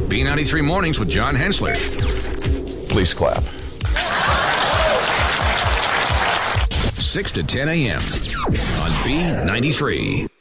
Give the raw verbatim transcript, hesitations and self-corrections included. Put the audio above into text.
B ninety-three Mornings with John Hensler. Please clap. six to ten a.m. on B ninety-three.